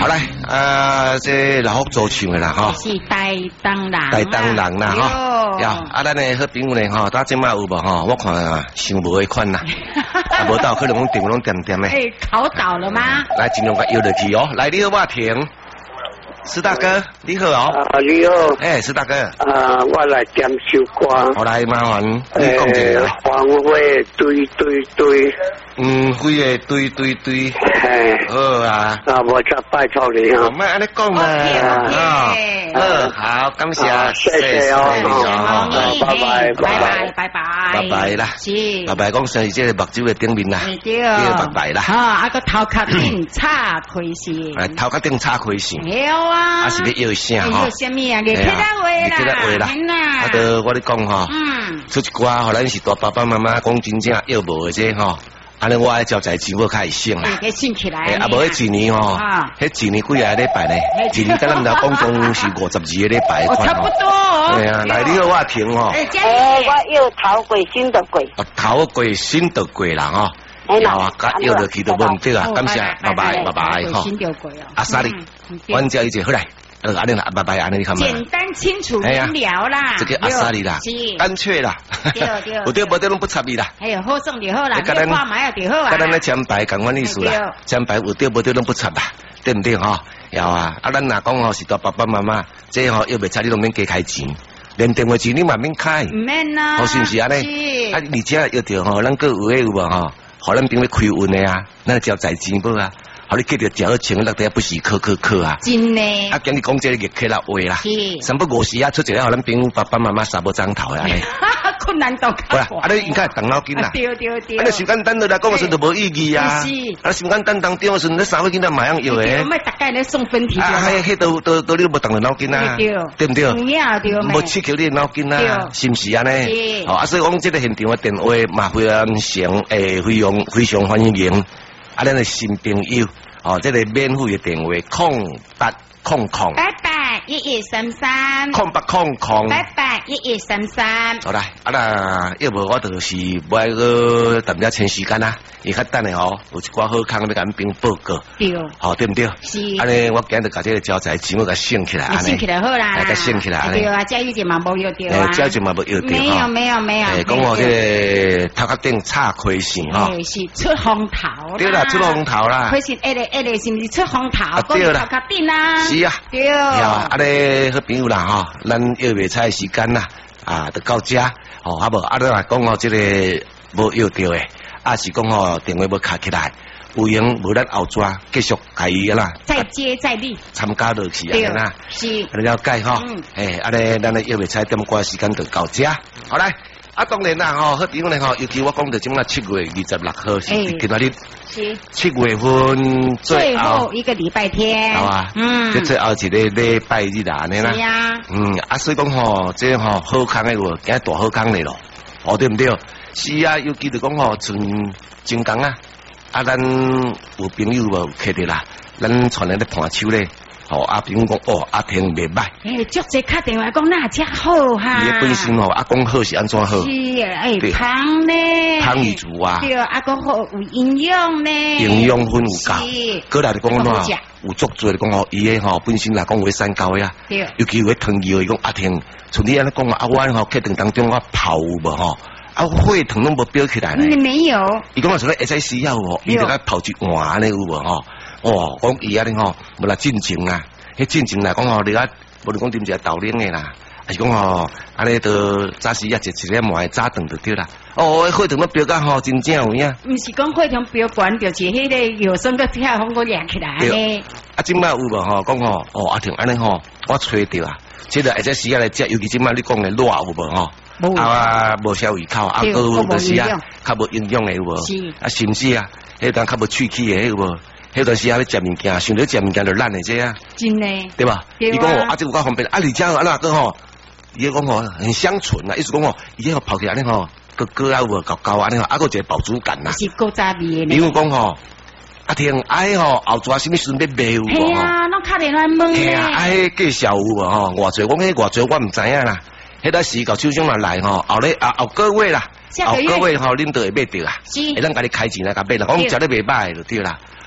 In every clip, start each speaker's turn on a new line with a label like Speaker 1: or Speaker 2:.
Speaker 1: 好来，这老福做唱的啦，哈。
Speaker 2: 是台东人。
Speaker 1: 台东人啦，哈。呀，咱的好朋友呢，哈，大家今晚有无哈？我看啊，想无的款啦，啊，无到可能讲订拢点点的。
Speaker 2: 哎，考倒了吗？
Speaker 1: 来，尽量甲约落去哦。来，你好，我停。石大哥，你好哦。
Speaker 3: 你好。
Speaker 1: 哎，石大哥。
Speaker 3: 我来点首歌。
Speaker 1: 好来，麻烦你讲一下。
Speaker 3: 黄花堆堆堆。
Speaker 1: 灰的堆堆堆。
Speaker 3: 嘿。
Speaker 1: 好啊。
Speaker 3: 我再拜托你啊。
Speaker 1: 唔系安尼讲嘛。好，感谢，
Speaker 3: 谢谢哦。拜拜，
Speaker 2: 拜拜，拜拜，
Speaker 1: 拜拜啦。
Speaker 2: 是。
Speaker 1: 拜拜，讲生日这个目睭的顶面啦。
Speaker 2: 对。
Speaker 1: 拜拜啦。
Speaker 2: 啊，个头壳顶插开线。
Speaker 1: 头壳顶插开线。
Speaker 2: 对啊。
Speaker 1: 啊是要摇声吼。
Speaker 2: 摇什么啊？你听得话啦。
Speaker 1: 听得话啦。啊，都我咧讲吼。出一歌，互咱是大爸爸妈妈讲真正要无的这吼。安尼我爱交财钱要较会省啦，
Speaker 2: 省起来。
Speaker 1: 啊，无迄一年吼，迄一年几个礼拜呢？一年跟咱们老公讲是52个礼拜款
Speaker 2: 差不多。
Speaker 1: 对啊，来你好，我停吼。
Speaker 3: 我又头过心都过。
Speaker 1: 头过心都过啦吼。好啊，甲约落去都无唔对啊，感谢，拜拜，拜拜吼。阿莎莉，阮叫伊一好来。安尼啦，拜拜，安尼你看嘛。
Speaker 2: 简单清楚明了啦。
Speaker 1: 这个阿莎莉啦，干脆啦。
Speaker 2: 对，
Speaker 1: 有对无对拢不插你啦。
Speaker 2: 哎呦，好送就好啦，你话买也就好啊。
Speaker 1: 甲咱咧签牌共款意思啦，签牌有对无对拢不插啦，对唔对吼？有啊，啊咱若讲吼是大爸爸妈妈，这吼又袂差你拢免加开钱，连电话钱你嘛免开。
Speaker 2: 唔免啦。
Speaker 1: 好是不是安尼？啊，而且要着吼，咱个有诶有无吼？互咱朋友开运的啊，咱交财钱无啊？好，你记得食好穿，那底下不是磕啊！
Speaker 2: 真的。
Speaker 1: 啊，今日讲这个客啦话啦，三不五时啊，出一个，互咱朋友爸爸妈妈三不张头啊！
Speaker 2: 困难到
Speaker 1: 好啦，啊，你应该动脑筋啦。
Speaker 2: 对。
Speaker 1: 啊，你时间等落来讲的时就无意义啊。
Speaker 2: 是。
Speaker 1: 啊，时间等当中的时，你三个囡仔马上要诶。
Speaker 2: 我们大概咧送分题。
Speaker 1: 啊，迄都你都无动脑筋啊。对不对？
Speaker 2: 对。
Speaker 1: 无刺激你脑筋啊，是不是安尼？哦，啊，所以讲这个现场的电话嘛非常非常欢迎。啊，咱的新朋友，哦，这个免费的电话0800。08001133。好啦，啊啦，要无我就是不爱个等下前时间啦，伊较等的哦，有一寡好康要甲咱兵报告。
Speaker 2: 对。
Speaker 1: 哦，对不对？
Speaker 2: 是。
Speaker 1: 安尼我今日甲这个交财钱我甲省起来，安尼。
Speaker 2: 省起来好啦。
Speaker 1: 甲省起来。
Speaker 2: 对啊，交友就嘛无要掉啊。
Speaker 1: 交就嘛无要掉。
Speaker 2: 没有。
Speaker 1: 讲我这个头壳顶插开线吼。
Speaker 2: 是出风头。
Speaker 1: 对啦，出风头啦。
Speaker 2: 开线下个是不是出风头？
Speaker 1: 对啦。
Speaker 2: 头壳顶啦。
Speaker 1: 是啊。
Speaker 2: 对。
Speaker 1: 啊咧，好朋友啦吼，咱约袂差时间啦，啊，就到遮哦，啊无啊，咱来讲哦，这个无约到诶，啊是讲哦，电话要卡起来，有闲无咱后抓继续开伊啦，
Speaker 2: 再接再厉，
Speaker 1: 参加落去啊啦，
Speaker 2: 是，
Speaker 1: 了解吼，啊咧，咱咧约袂差点寡时间就到遮，好来。啊，当然啦，吼，好朋友呢，吼，尤其我讲到今仔7月26号是今仔日，
Speaker 2: 是
Speaker 1: 7月份
Speaker 2: 最后一个礼拜天，
Speaker 1: 好啊，最后一个礼拜日啦，安尼啦，
Speaker 2: 是啊，
Speaker 1: 啊，所以讲吼，这吼好康的喎，今日大好康的咯，哦，对唔对？是啊，尤其就讲吼，真工啊，啊，咱有朋友无客的啦，咱传来咧盘手咧。哦，阿平讲哦，阿婷袂歹。
Speaker 2: 足济打电话讲那遮好哈。
Speaker 1: 伊本身哦，阿讲好是安怎好？
Speaker 2: 是香呢，
Speaker 1: 香为主啊。
Speaker 2: 对，阿讲好有营养呢。
Speaker 1: 营养分有够。过来就讲喏，有足多讲哦，伊个吼本身来讲为三高呀。对。尤其为糖尿，伊讲阿婷，像你安尼讲啊，我吼客厅当中我泡无吼，啊血糖拢无飙起来呢。
Speaker 2: 没有。
Speaker 1: 伊讲啊，除了会使需要哦，伊就甲泡一碗安尼有无吼？哦，讲伊安尼吼，无啦进前啊，迄进前来讲吼，你啊，无论讲啉一下豆奶的啦，还是讲吼，安尼都早时也一个糜早顿就对啦。哦，血糖都飙到吼，真正有影。毋
Speaker 2: 是讲血糖飙悬，就是迄个药酸个跳风个亮起来咧。
Speaker 1: 啊，今摆有无吼？讲吼，哦，阿婷安尼吼，我吹着啊，这个而且时下来食，尤其今摆你讲的热有无吼？啊，无消胃口，啊，个就是啊，较无营养的有无？是。啊，甚至啊，迄段较无喙齿的有无？迄段时间咧食物件，想到食物件就烂的这啊，
Speaker 2: 真的，
Speaker 1: 对吧？伊讲哦，啊，这有够方便，啊，而且啊那个吼，伊讲吼很香醇啊，意思讲吼，伊迄个泡起来咧吼，个啊有无高安尼吼，啊个一个饱足感呐。
Speaker 2: 是古早味的。
Speaker 1: 因为讲吼，啊听哎吼，后抓什么时阵要卖有无？
Speaker 2: 系啊，拢打电话问咧。
Speaker 1: 系啊，哎介绍有无吼？偌济，讲迄偌济我唔知影啦。迄个时到手上来吼，后个月啦，后个月吼，恁都会买着啊。是。会当甲你开钱来甲买啦，讲食得袂歹就对啦。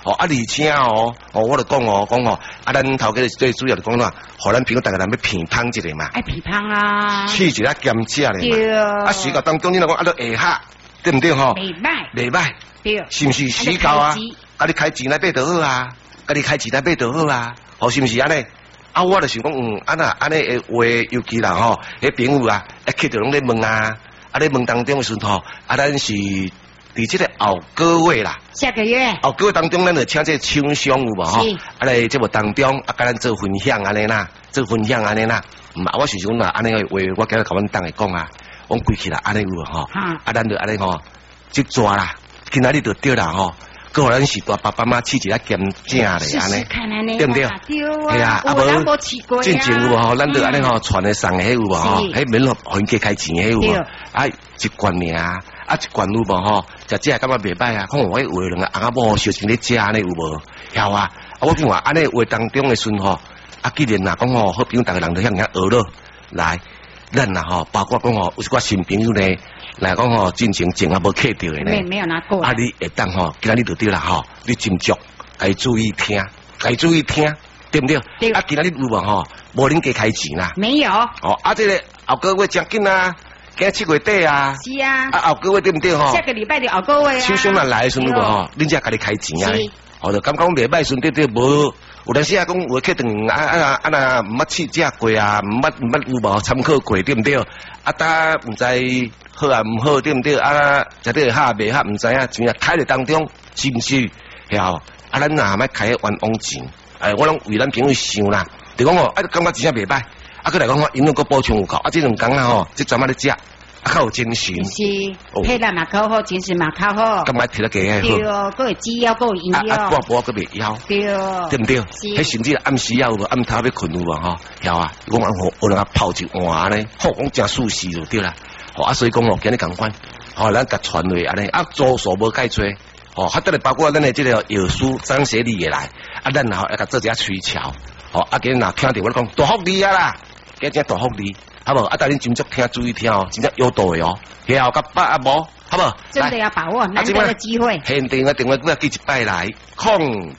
Speaker 1: 而且我就讲咱头家最主要就讲啦，互咱平常大家人要偏芳一个嘛，
Speaker 2: 爱偏芳啊，
Speaker 1: 试一下兼食咧嘛，时到当中你若讲下下对不对吼？袂歹，对，是毋是时到啊？你开钱来买就好啊，你开钱来买就好啊，是毋是安尼？我就想讲，安尼诶话，尤其啦吼，迄朋友啊，去着拢咧问啊，咧问当中诶时候，咱是伫即个后个月啦，
Speaker 2: 下个月
Speaker 1: 后个月当中，咱就请这厂商有无吼？咧节目当中，甲咱做分享安尼啦，我是想啦，安尼诶话，我今日甲阮当下讲啊，我规气啦，安尼有无吼？咱就安尼吼，即抓啦，今仔日就对啦吼。个互咱是大爸爸妈试一下兼正咧，安尼对不对？对啊，无进前有无吼？咱就安尼吼，传来送迄有无吼？迄免互因家开钱迄有无？一罐尔，一罐有无吼？食感觉袂歹啊！看我迄话两个阿某烧成咧食安尼有无？晓啊！我讲话安尼话当中诶时吼，既然讲吼，好朋友逐个人都向人家学咯，来，咱吼，包括讲吼，有一寡新朋友呢。来讲吼，进前钱也无客到的呢。
Speaker 2: 没有拿过。
Speaker 1: 你会当吼，今仔日就对啦吼，你斟酌，该注意听，对不对？对。今仔日有无吼？无恁加开钱啦。
Speaker 2: 没有。
Speaker 1: 这个后个月真紧啊，今7月底啊。
Speaker 2: 是啊。
Speaker 1: 后个月对不对吼？
Speaker 2: 下个礼拜就后个月啊。
Speaker 1: 手上若来的时阵有无吼？恁才家己开钱啊。就感觉袂歹，顺对对无。有阵时讲话客定毋捌试食过啊，毋捌有无参考过，对不对？搭毋知好啊毋好，对不对？食得合袂合，毋知影，钱啊开咧当中，是毋是？晓咱若莫开冤枉钱，我拢为咱朋友想啦，就讲感觉真正袂歹，佮来讲因拢佮补充有够，这两工吼，即阵仔咧食。较有精神，
Speaker 2: 是配料嘛较好，精神嘛较好。
Speaker 1: 咁买摕得几好？
Speaker 2: 对哦，佮有滋养，佮有营养。
Speaker 1: 半晡佮袂枵。对唔对？迄甚至暗时有无？暗头要困有无？吼，晓啊！讲有人泡一碗咧，好讲真舒适就对啦。所以讲今日共款，咱甲传落安尼，做数无解吹，得来包括咱的这个药书张学礼也来，咱要甲做一下推敲，今日若听到我讲大福利啊啦，今日大福利。好不？带恁斟酌听，注意听哦，真正有道理哦。晓甲捌啊无？好不？
Speaker 2: 真的要把握难得的机会。
Speaker 1: 现电话几啊记一摆来，0800。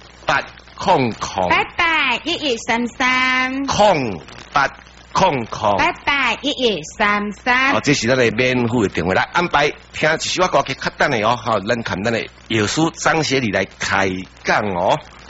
Speaker 2: 8001133。
Speaker 1: 08001133。这是咱的免费的电话来安排，听一首歌曲较等的哦。咱看咱的药师张学礼来开讲哦。